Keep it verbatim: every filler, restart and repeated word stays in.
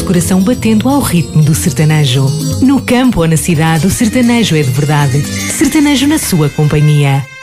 coração batendo ao ritmo do sertanejo. No campo ou na cidade, o sertanejo é de verdade. Sertanejo na sua companhia.